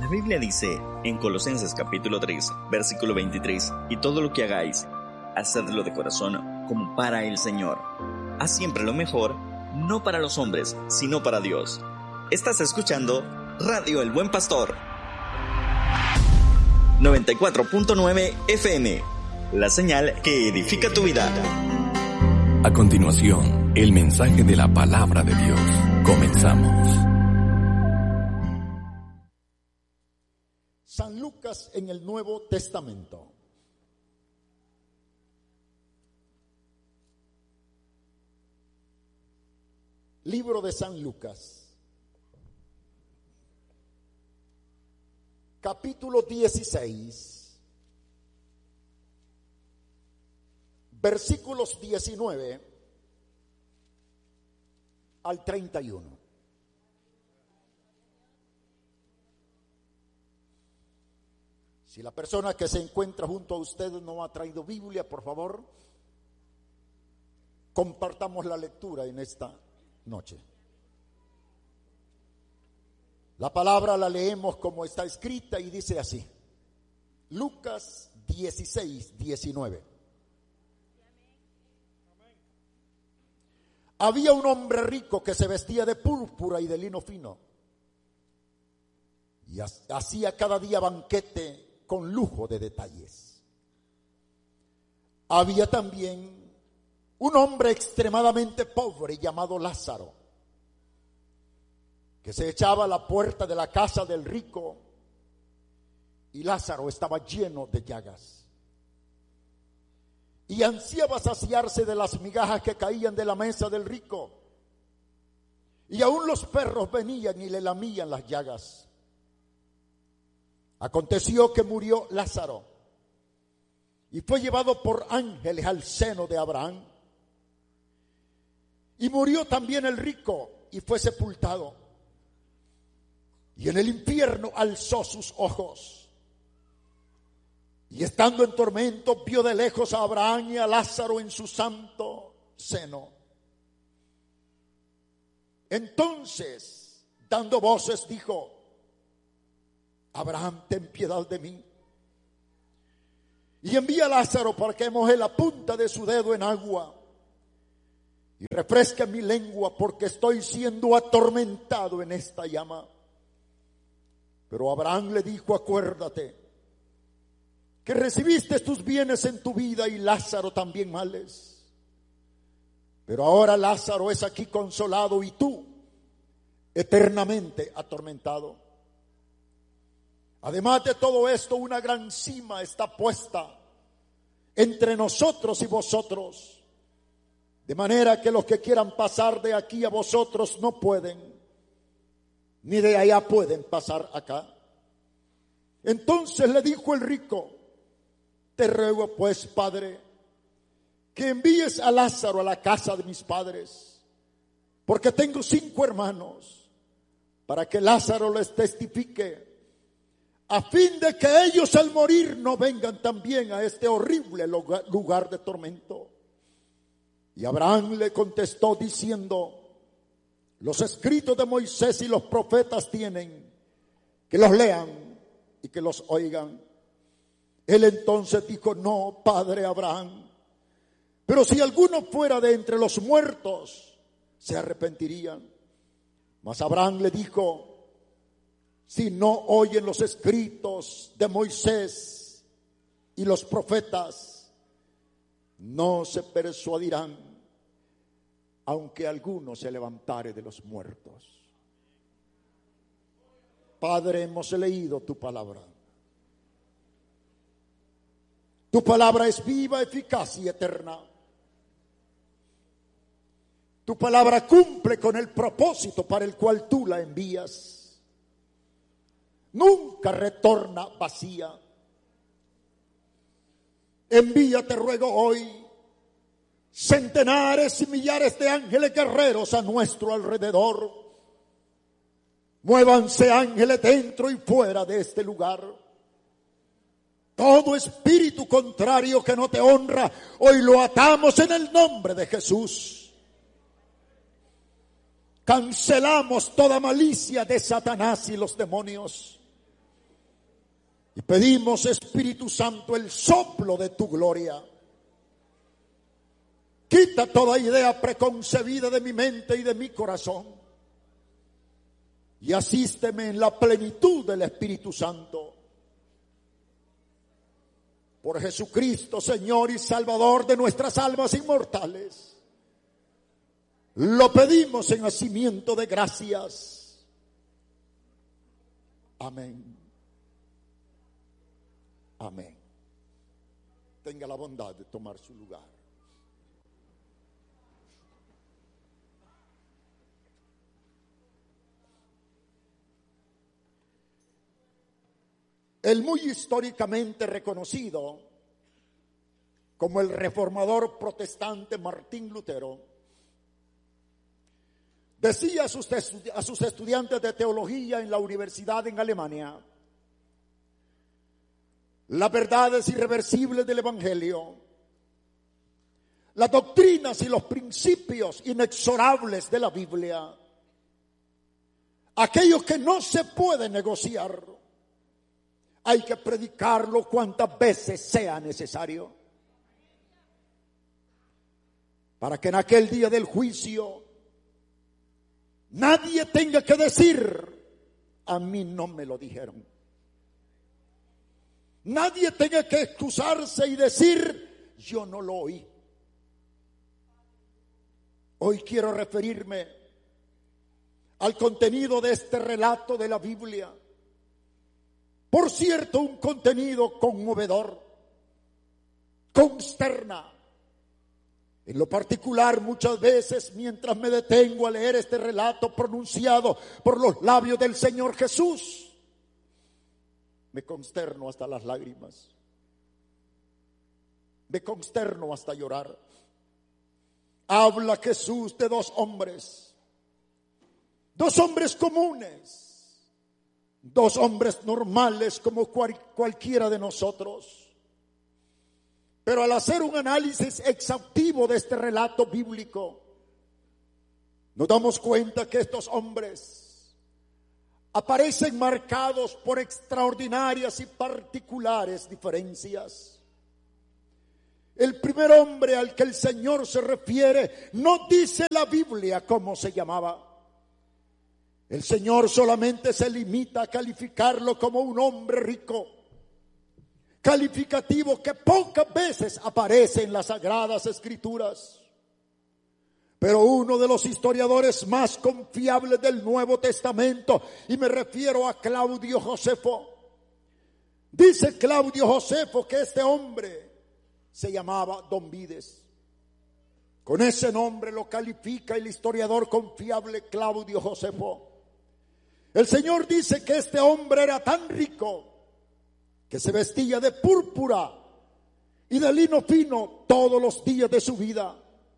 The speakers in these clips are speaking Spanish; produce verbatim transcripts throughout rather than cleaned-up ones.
La Biblia dice en Colosenses capítulo tres, versículo veintitrés, y todo lo que hagáis, hacedlo de corazón como para el Señor. Haz siempre lo mejor, no para los hombres, sino para Dios. Estás escuchando Radio El Buen Pastor noventa y cuatro punto nueve F M, la señal que edifica tu vida. A continuación, el mensaje de la palabra de Dios. Comenzamos. San Lucas en el Nuevo Testamento. Libro de San Lucas, capítulo dieciséis, versículos diecinueve al treinta y uno. Si la persona que se encuentra junto a usted no ha traído Biblia, por favor, compartamos la lectura en esta noche. La palabra la leemos como está escrita y dice así: Lucas dieciséis, diecinueve. Había un hombre rico que se vestía de púrpura y de lino fino y hacía cada día banquete con lujo de detalles. Había también un hombre extremadamente pobre llamado Lázaro, que se echaba a la puerta de la casa del rico, y Lázaro estaba lleno de llagas y ansiaba saciarse de las migajas que caían de la mesa del rico, y aún los perros venían y le lamían las llagas. Aconteció que murió Lázaro y fue llevado por ángeles al seno de Abraham. Y murió también el rico y fue sepultado. Y en el infierno alzó sus ojos, y estando en tormento vio de lejos a Abraham y a Lázaro en su santo seno. Entonces, dando voces, dijo: Abraham, ten piedad de mí, y envía a Lázaro para que moje la punta de su dedo en agua y refresque mi lengua, porque estoy siendo atormentado en esta llama. Pero Abraham le dijo: acuérdate que recibiste tus bienes en tu vida y Lázaro también males. Pero ahora Lázaro es aquí consolado y tú eternamente atormentado. Además de todo esto, una gran cima está puesta entre nosotros y vosotros, de manera que los que quieran pasar de aquí a vosotros no pueden, ni de allá pueden pasar acá. Entonces le dijo el rico: te ruego pues, Padre, que envíes a Lázaro a la casa de mis padres, porque tengo cinco hermanos, para que Lázaro les testifique, a fin de que ellos al morir no vengan también a este horrible lugar de tormento. Y Abraham le contestó diciendo: los escritos de Moisés y los profetas tienen, que los lean y que los oigan. Él entonces dijo: no, padre Abraham, pero si alguno fuera de entre los muertos, se arrepentirían. Mas Abraham le dijo: si no oyen los escritos de Moisés y los profetas, no se persuadirán, aunque alguno se levantare de los muertos. Padre, hemos leído tu palabra. Tu palabra es viva, eficaz y eterna. Tu palabra cumple con el propósito para el cual tú la envías. Nunca retorna vacía. Envía, te ruego hoy, centenares y millares de ángeles guerreros a nuestro alrededor. Muévanse ángeles dentro y fuera de este lugar. Todo espíritu contrario que no te honra, hoy lo atamos en el nombre de Jesús. Cancelamos toda malicia de Satanás y los demonios. Y pedimos, Espíritu Santo, el soplo de tu gloria. Quita toda idea preconcebida de mi mente y de mi corazón. Y asísteme en la plenitud del Espíritu Santo. Por Jesucristo, Señor y Salvador de nuestras almas inmortales. Lo pedimos en hacimiento de gracias. Amén. Amén. Tenga la bondad de tomar su lugar. El muy históricamente reconocido como el reformador protestante Martín Lutero decía a sus, a sus estudiantes de teología en la universidad en Alemania: las verdades irreversibles del Evangelio, las doctrinas y los principios inexorables de la Biblia, aquellos que no se pueden negociar, hay que predicarlo cuantas veces sea necesario, para que en aquel día del juicio nadie tenga que decir: a mí no me lo dijeron. Nadie tenga que excusarse y decir: yo no lo oí. Hoy quiero referirme al contenido de este relato de la Biblia. Por cierto, un contenido conmovedor, consterna. En lo particular, muchas veces, mientras me detengo a leer este relato pronunciado por los labios del Señor Jesús, me consterno hasta las lágrimas. Me consterno hasta llorar. Habla Jesús de dos hombres, dos hombres comunes, dos hombres normales como cual, cualquiera de nosotros. Pero al hacer un análisis exhaustivo de este relato bíblico, nos damos cuenta que estos hombres aparecen marcados por extraordinarias y particulares diferencias. El primer hombre al que el Señor se refiere, no dice la Biblia cómo se llamaba. El Señor solamente se limita a calificarlo como un hombre rico, calificativo que pocas veces aparece en las Sagradas Escrituras. Pero uno de los historiadores más confiables del Nuevo Testamento, y me refiero a Claudio Josefo, dice Claudio Josefo que este hombre se llamaba Don Vides. Con ese nombre lo califica el historiador confiable Claudio Josefo. El Señor dice que este hombre era tan rico que se vestía de púrpura y de lino fino todos los días de su vida.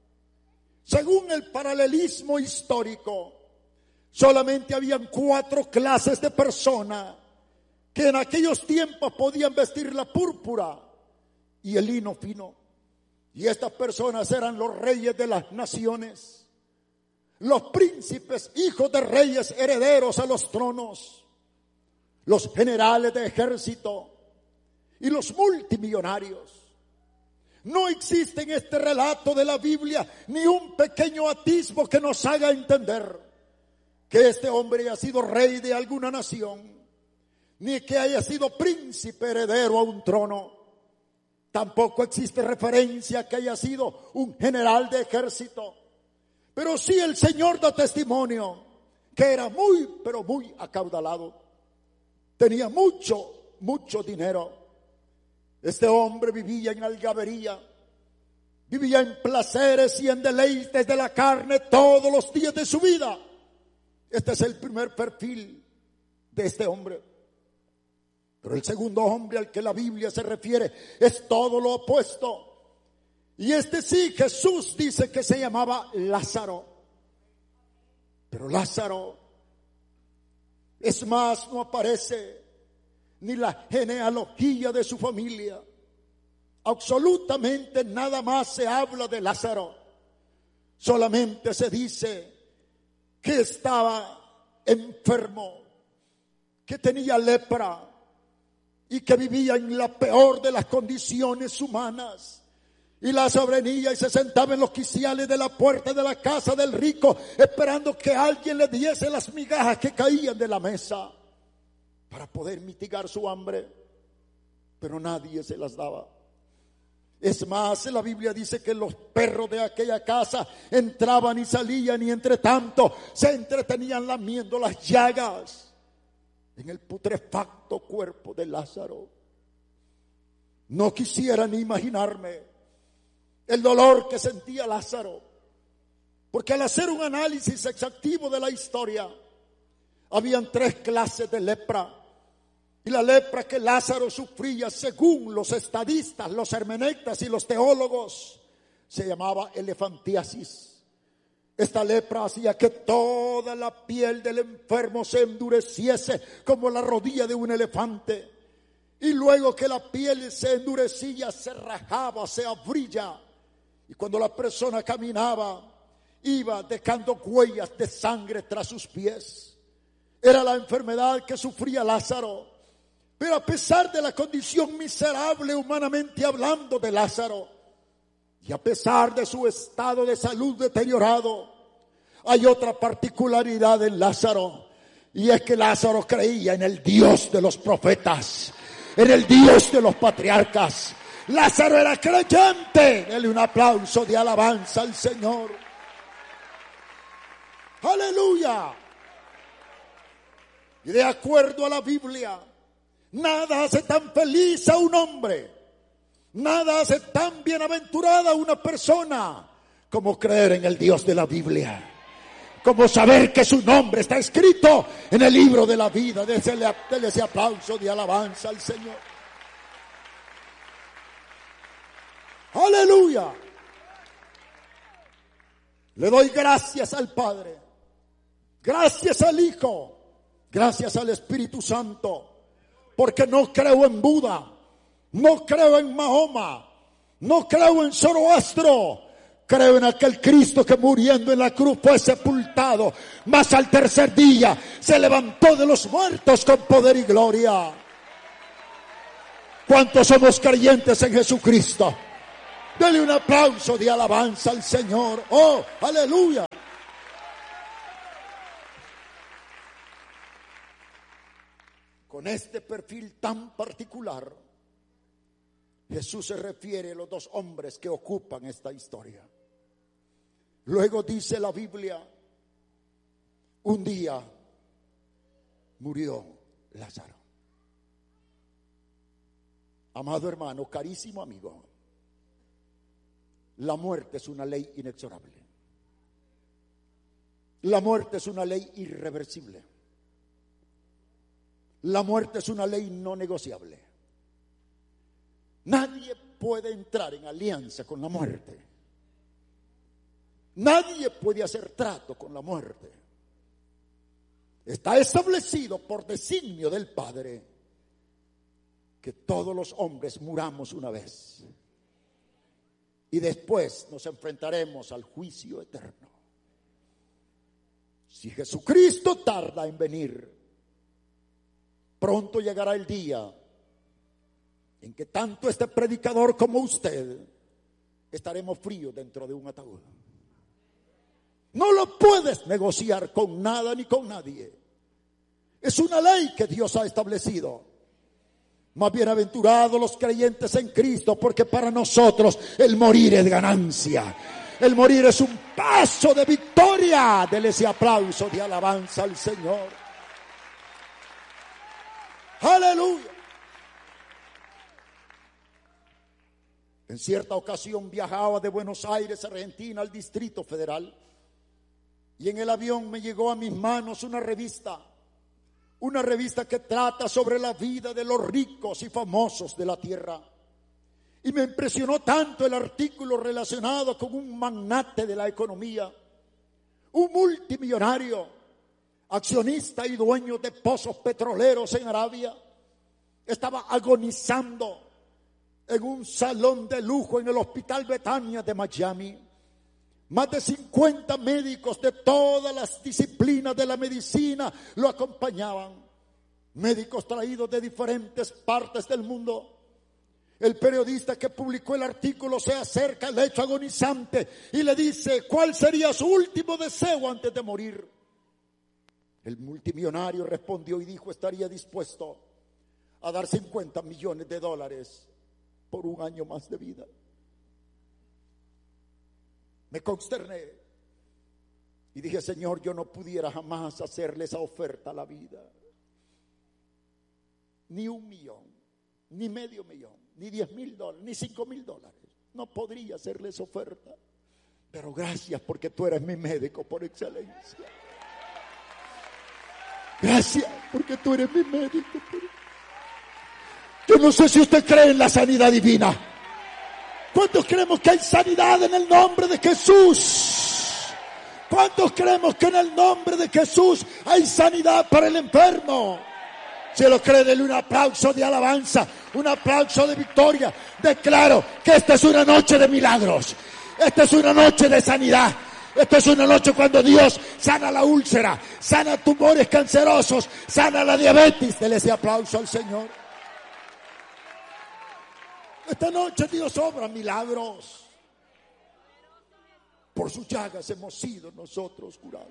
Según el paralelismo histórico, solamente habían cuatro clases de personas que en aquellos tiempos podían vestir la púrpura y el lino fino. Y estas personas eran los reyes de las naciones, los príncipes, hijos de reyes, herederos a los tronos, los generales de ejército y los multimillonarios. No existe en este relato de la Biblia ni un pequeño atisbo que nos haga entender que este hombre haya sido rey de alguna nación, ni que haya sido príncipe heredero a un trono. Tampoco existe referencia que haya sido un general de ejército. Pero sí el Señor da testimonio que era muy, pero muy acaudalado. Tenía mucho, mucho dinero. Este hombre vivía en algabería, vivía en placeres y en deleites de la carne todos los días de su vida. Este es el primer perfil de este hombre. Pero el segundo hombre al que la Biblia se refiere es todo lo opuesto. Y este sí, Jesús dice que se llamaba Lázaro. Pero Lázaro, es más, no aparece ni la genealogía de su familia. Absolutamente nada más se habla de Lázaro. Solamente se dice que estaba enfermo, que tenía lepra, y que vivía en la peor de las condiciones humanas. Y Lázaro venía y se sentaba en los quiciales de la puerta de la casa del rico, esperando que alguien le diese las migajas que caían de la mesa para poder mitigar su hambre, pero nadie se las daba. Es más, la Biblia dice que los perros de aquella casa entraban y salían, y entre tanto se entretenían lamiendo las llagas en el putrefacto cuerpo de Lázaro. No quisiera ni imaginarme el dolor que sentía Lázaro, porque al hacer un análisis exhaustivo de la historia, habían tres clases de lepra. Y la lepra que Lázaro sufría, según los estadistas, los hermeneutas y los teólogos, se llamaba elefantiasis. Esta lepra hacía que toda la piel del enfermo se endureciese como la rodilla de un elefante. Y luego que la piel se endurecía, se rajaba, se abría. Y cuando la persona caminaba, iba dejando huellas de sangre tras sus pies. Era la enfermedad que sufría Lázaro. Pero a pesar de la condición miserable humanamente hablando de Lázaro, y a pesar de su estado de salud deteriorado, hay otra particularidad en Lázaro, y es que Lázaro creía en el Dios de los profetas, en el Dios de los patriarcas. Lázaro era creyente. Dele un aplauso de alabanza al Señor. Aleluya. Y de acuerdo a la Biblia, nada hace tan feliz a un hombre, nada hace tan bienaventurada a una persona como creer en el Dios de la Biblia, como saber que su nombre está escrito en el libro de la vida. Dele ese aplauso de alabanza al Señor. Aleluya. Le doy gracias al Padre, gracias al Hijo, gracias al Espíritu Santo, porque no creo en Buda, no creo en Mahoma, no creo en Zoroastro. Creo en aquel Cristo que muriendo en la cruz fue sepultado, mas al tercer día se levantó de los muertos con poder y gloria. ¿Cuántos somos creyentes en Jesucristo? Dele un aplauso de alabanza al Señor. Oh, aleluya. Con este perfil tan particular, Jesús se refiere a los dos hombres que ocupan esta historia. Luego dice la Biblia, un día murió Lázaro. Amado hermano, carísimo amigo, la muerte es una ley inexorable. La muerte es una ley irreversible. La muerte es una ley no negociable. Nadie puede entrar en alianza con la muerte. Nadie puede hacer trato con la muerte. Está establecido por designio del Padre que todos los hombres muramos una vez. Y después nos enfrentaremos al juicio eterno. Si Jesucristo tarda en venir, pronto llegará el día en que tanto este predicador como usted estaremos fríos dentro de un ataúd. No lo puedes negociar con nada ni con nadie. Es una ley que Dios ha establecido. Más bienaventurados los creyentes en Cristo, porque para nosotros el morir es ganancia. El morir es un paso de victoria. Dele ese aplauso de alabanza al Señor. Aleluya. En cierta ocasión viajaba de Buenos Aires, Argentina, al Distrito Federal, y en el avión me llegó a mis manos una revista, una revista que trata sobre la vida de los ricos y famosos de la tierra. Y me impresionó tanto el artículo relacionado con un magnate de la economía, un multimillonario, accionista y dueño de pozos petroleros en Arabia. Estaba agonizando en un salón de lujo en el Hospital Betania de Miami. Más de cincuenta médicos de todas las disciplinas de la medicina lo acompañaban. médicos traídos de diferentes partes del mundo. El periodista que publicó el artículo se acerca al lecho agonizante y le dice cuál sería su último deseo antes de morir. El multimillonario respondió y dijo: estaría dispuesto a dar cincuenta millones de dólares por un año más de vida. Me consterné y dije: Señor, yo no pudiera jamás hacerle esa oferta a la vida. Ni un millón, ni medio millón, ni diez mil dólares, ni cinco mil dólares. No podría hacerle esa oferta. Pero gracias, porque tú eres mi médico por excelencia. Gracias, porque tú eres mi médico. Yo no sé si usted cree en la sanidad divina. ¿Cuántos creemos que hay sanidad en el nombre de Jesús? ¿Cuántos creemos que en el nombre de Jesús hay sanidad para el enfermo? Si lo cree, denle un aplauso de alabanza, un aplauso de victoria. Declaro que esta es una noche de milagros. Esta es una noche de sanidad. Esta es una noche cuando Dios sana la úlcera, sana tumores cancerosos, sana la diabetes. Dele ese aplauso al Señor. Esta noche Dios obra milagros. Por sus llagas hemos sido nosotros curados.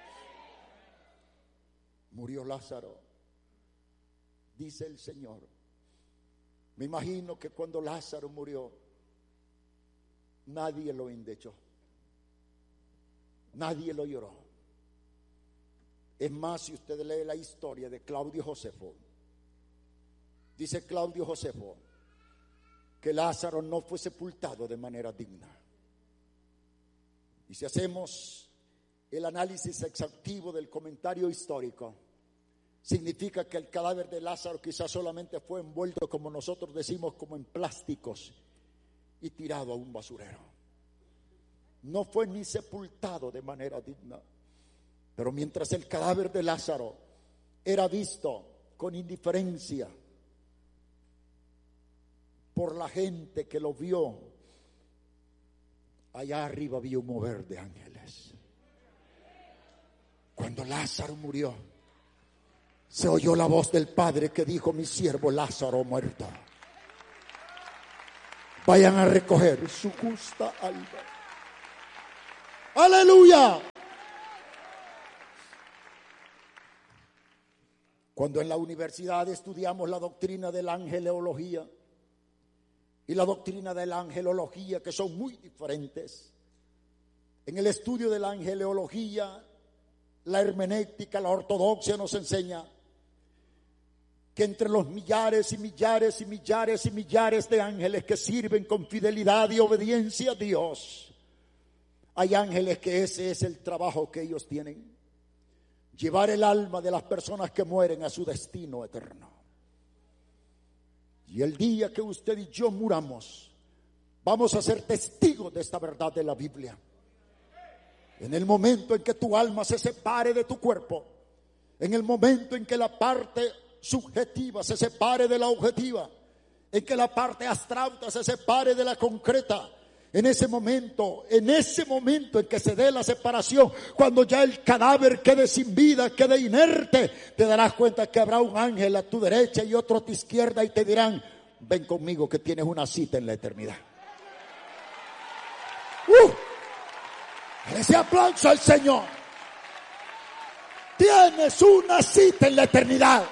Murió Lázaro, dice el Señor. Me imagino que cuando Lázaro murió, nadie lo endechó. Nadie lo lloró. Es más, si usted lee la historia de Claudio Josefo, dice Claudio Josefo que Lázaro no fue sepultado de manera digna. Y si hacemos el análisis exhaustivo del comentario histórico, significa que el cadáver de Lázaro quizás solamente fue envuelto, como nosotros decimos, como en plásticos y tirado a un basurero. No fue ni sepultado de manera digna. Pero mientras el cadáver de Lázaro era visto con indiferencia por la gente que lo vio, allá arriba había un mover de ángeles. Cuando Lázaro murió, se oyó la voz del Padre que dijo: mi siervo Lázaro muerto. Vayan a recoger su justa alma. ¡Aleluya! Cuando en la universidad estudiamos la doctrina de la angelología y la doctrina de la angelología, que son muy diferentes, en el estudio de la angelología, la hermenéutica, la ortodoxia nos enseña que entre los millares y millares y millares y millares de ángeles que sirven con fidelidad y obediencia a Dios, hay ángeles que ese es el trabajo que ellos tienen: llevar el alma de las personas que mueren a su destino eterno. Y el día que usted y yo muramos, vamos a ser testigos de esta verdad de la Biblia. En el momento en que tu alma se separe de tu cuerpo, en el momento en que la parte subjetiva se separe de la objetiva, en que la parte abstracta se separe de la concreta, en ese momento, en ese momento en que se dé la separación, cuando ya el cadáver quede sin vida, quede inerte, te darás cuenta que habrá un ángel a tu derecha y otro a tu izquierda y te dirán: ven conmigo que tienes una cita en la eternidad. ¡Uh! Ese aplauso al Señor. Tienes una cita en la eternidad.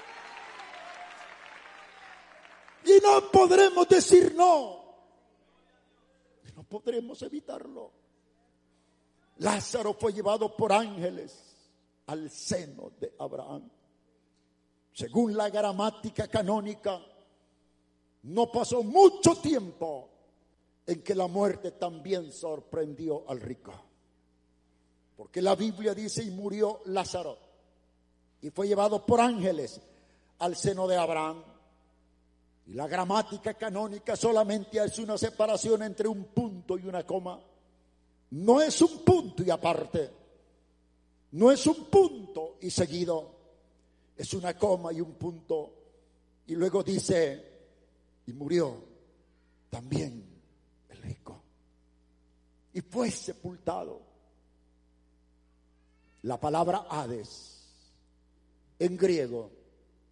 Y no podremos decir no. No podremos evitarlo. Lázaro fue llevado por ángeles al seno de Abraham. Según la gramática canónica, no pasó mucho tiempo en que la muerte también sorprendió al rico. Porque la Biblia dice: y murió Lázaro, y fue llevado por ángeles al seno de Abraham. Y la gramática canónica solamente es una separación entre un punto y una coma. No es un punto y aparte. No es un punto y seguido. Es una coma y un punto. Y luego dice: y murió también el rico. Y fue sepultado. La palabra Hades en griego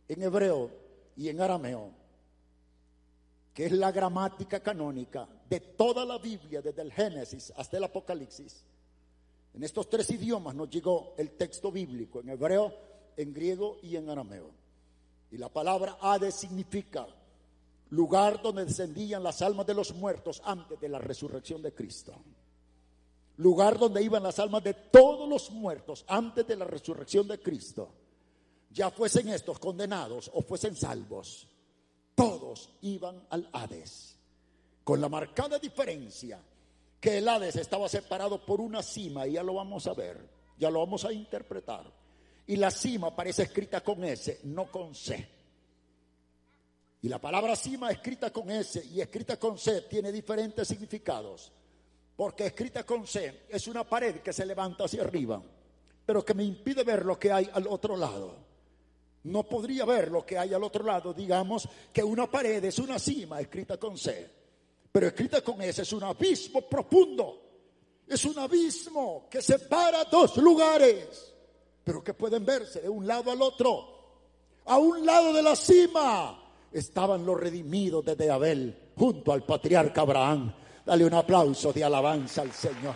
en hebreo y en arameo, que es la gramática canónica de toda la Biblia, desde el Génesis hasta el Apocalipsis. En estos tres idiomas nos llegó el texto bíblico, en hebreo, en griego y en arameo. Y la palabra Hades significa lugar donde descendían las almas de los muertos antes de la resurrección de Cristo. Lugar donde iban las almas de todos los muertos antes de la resurrección de Cristo. Ya fuesen estos condenados o fuesen salvos, todos iban al Hades, con la marcada diferencia que el Hades estaba separado por una cima, y ya lo vamos a ver, ya lo vamos a interpretar, y la cima aparece escrita con S, no con C, y la palabra cima escrita con S y escrita con C tiene diferentes significados, porque escrita con C es una pared que se levanta hacia arriba, pero que me impide ver lo que hay al otro lado. No podría ver lo que hay al otro lado. Digamos que una pared es una cima escrita con C, pero escrita con S es un abismo profundo. Es un abismo que separa dos lugares, pero que pueden verse de un lado al otro. A un lado de la cima estaban los redimidos desde Abel, junto al patriarca Abraham. Dale un aplauso de alabanza al Señor.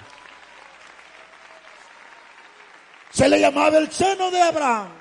Se le llamaba el seno de Abraham.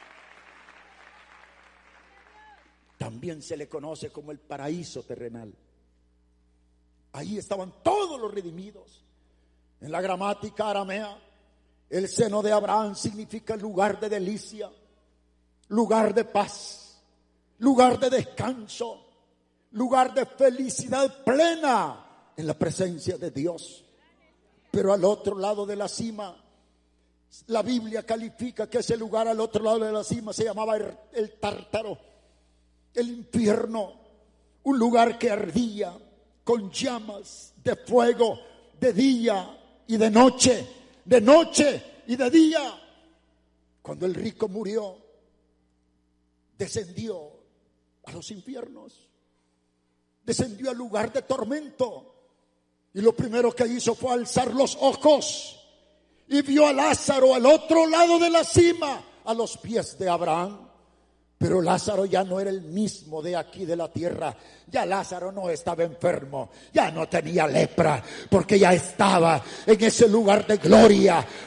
También se le conoce como el paraíso terrenal. Ahí estaban todos los redimidos. En la gramática aramea, el seno de Abraham significa lugar de delicia, lugar de paz, lugar de descanso, lugar de felicidad plena en la presencia de Dios. Pero al otro lado de la cima, la Biblia califica que ese lugar al otro lado de la cima se llamaba el, el Tártaro. El infierno, un lugar que ardía con llamas de fuego de día y de noche, de noche y de día. Cuando el rico murió, descendió a los infiernos, descendió al lugar de tormento, y lo primero que hizo fue alzar los ojos y vio a Lázaro al otro lado de la cima, a los pies de Abraham. Pero Lázaro ya no era el mismo de aquí de la tierra. Ya Lázaro no estaba enfermo, ya no tenía lepra, porque ya estaba en ese lugar de gloria,